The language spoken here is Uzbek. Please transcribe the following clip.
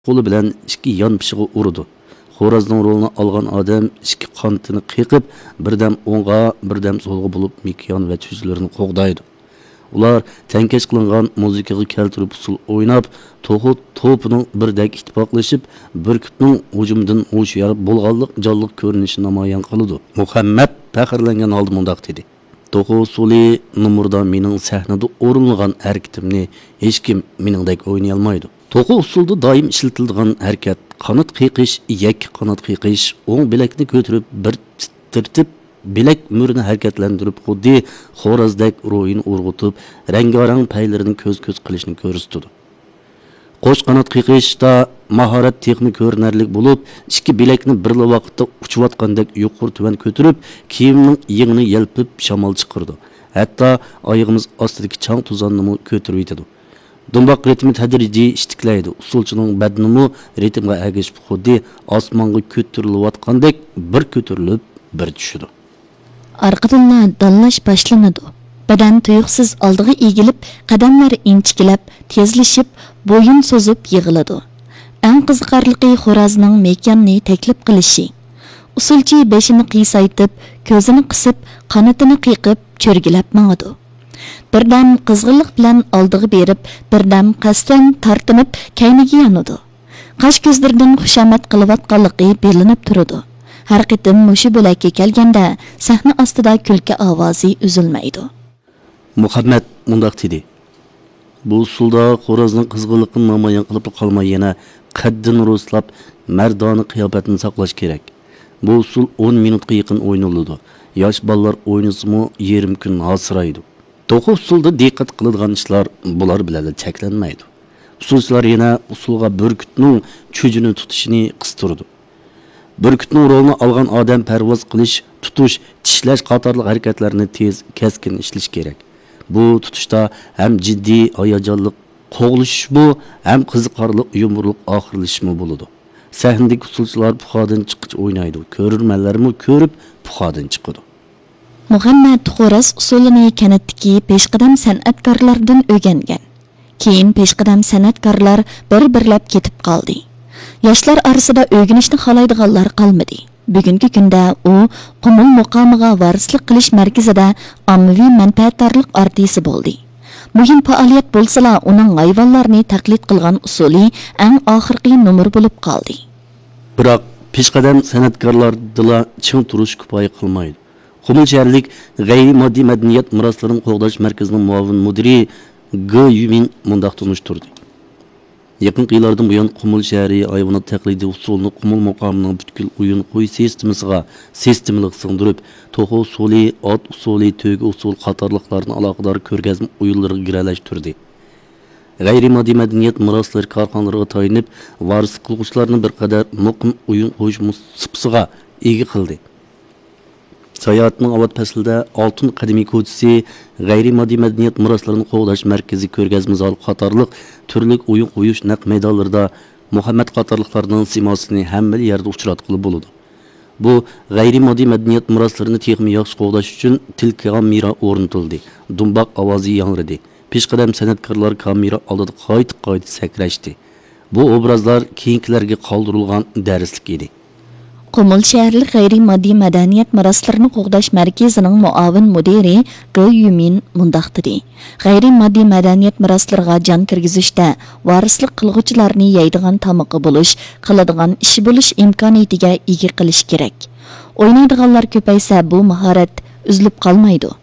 Qo'li bilan ikki yon pishig'i urdi. Xo'rozning rolini olgan odam ikki qanotini qiqib, birdam o'ng'a, birdam so'lga bo'lib mikyon va chujlarini qo'g'daydi. Ular tankash qilingan muzikaga keltirib usul o'ynab, to'pining birdek ittifoqlashib, burkutning hujumidan hushyor bo'lganlik jonliq ko'rinishini namoyon qildi. Muhammad faxrlangan holda mundaq dedi. To'g'ri usuli numurda mening sahnada o'rinlagan harakatimni hech kim meningdek o'ynay olmaydi. To'g'ri usulda doim ishlatiladigan harakat qanot qiqish, yakki qanot qiqish, o'ng bilakni ko'tarib bir tirtib bilak murini harakatlantirib xuddi xo'rozdek ro'yini urg'utib, rangarang paylarini ko'z-ko'z qilishni ko'rsatdi. Qo'sh qanot qiqishda mahorat texnik ko'rinarlik bo'lib, ikki bilakni bir vaqtda uchayotgandek yuqori tuvan ko'tarib, kiyimning yengini yelpib shamol chiqirdi. Hatto oyog'imiz ostidagi chang tuzonni ko'tarib yetadi. Dumboq ritmi tadrijiy ishtiklaydi. Usulchining badnimi ritmga ergashib xuddi osmonga ko'tarilayotgandek bir ko'tarilib, bir tushadi. Arqadan dallash boshlanadi. Badan tuyuqsiz oldiga egilib, qadamlari inchikilab, tezlashib, bo'yin so'zib yig'iladi. Eng qiziqarligi xo'rozning mekanni taklif qilishi. Usulchi beshini qiyaytib, ko'zini qisib, qanotini qiqib, cho'rgilab mangadi. Birdam qizg'inlik bilan oldiga berib, birdam qasdan tartinib, kayniga yanadi. Qash ko'zlaridan xushamat qilayotganligi belinib turadi. Har qitim mushu bo'lakka kelganda sahna ostida kulki ovozi uzilmaydi. Muhammad mundaq dedi. Bu usulda xo'rozning qizg'inligini namoyon qilib qolmay yana qaddini ro'slab, mardona qiyofatini saqlash kerak. Bu usul 10 minutga yaqin o'ynaladi. Yosh bolalar o'ynasimi yarim kun hasiraydi. To'g'ri usulda diqqat qiladigan ishlar bular bilan cheklanmaydi. Usulchilar yana usulga burkutning chujini tutishini qistirdi. Burkutning rolini olgan odam parvoz qilish, tutish, tishlash qatorli harakatlarni tez, keskin ishlash kerak. Bu tutishda ham jiddiy, hayajonli qo'g'lish bu, ham qiziqarli, yumurliq oxirlashmi bo'ladi. Sahnadagi usulchilar puxodan chiqib o'ynaydi. Ko'rurmanlarmi ko'rib puxodan chiqadi. Muhammad xo'roz usulini kanatdagi peshqadam san'atkorlardan o'rgangan. Keyin peshqadam san'atkorlar bir-birlab ketib qoldi. Yoshlar orasida o'rganishni xohlaydiganlar qolmadi. Bugungi kunda u Qumul muqomiga varislik qilish markazida ommaviy manfaatdorlik artisi bo'ldi. Muhim faoliyat bo'lsa-la, uning hayvonlarni taqlid qilgan usuli eng oxirgi numur bo'lib qoldi. Biroq peshqadam san'atkorlardila ching turish kifoya qilmaydi. Qumul shaharlik g'ayri-moddiy madaniyat meroslarini qo'g'dash markazining muavin mudiri G. Yumin mundaq tunishtirdi. Yaqin yillardan buyon Qumul shahri hayvonot taqlidi usulini Qumul muqomining butkul o'yin qo'y sistemasiga sistemlik singdirib, to'g'ri usuli, ot usuli, to'gi usul qatorliqlarni aloqador ko'rgazma o'yinlariga giralashtirdi. G'ayri-moddiy madaniyat meroslari korxonalariga tayinib, varis qilg'uvchilarni bir qadar muqim o'yin qo'yish musibasiga ega qildi. Sayohatning avval faslida Oltin qadimiy ko'chasi, g'ayri-moddiy madaniyat meroslarini qo'g'dash markazi, ko'rgazma zali qatorliq turli o'yin qo'yish naq maydonlarida Muhammad qatorliqlarning simosini hamma yerda uchratqili bo'ladi. Bu g'ayri-moddiy madaniyat meroslarini texnik yaxshi qo'g'dash uchun til kamera o'rnatildi. Dumboq ovozi yangradi. Peshqadam san'atkorlar kamera oldida qayta sakrashdi. Bu obrazlar keyingilarga qoldirilgan darslik edi. Qumul shaharlik g'ayri-moddiy madaniyat meroslarini qo'g'dash markazining muavin mudiri G. Yumin mundaq dedi. G'ayri-moddiy madaniyat meroslariga jon kirgizishda varislik qilg'uvchilarni yeydigan tamoqi bo'lish, qiladigan ish bo'lish imkoniyatiga ega qilish kerak. O'ynaydiganlar ko'paysa bu mahorat uzilib qolmaydi.